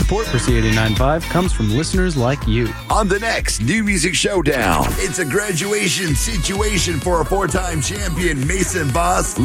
Support for C89.5 comes from listeners like you. On the next New Music Showdown, it's a graduation situation for a four-time champion Mason Voss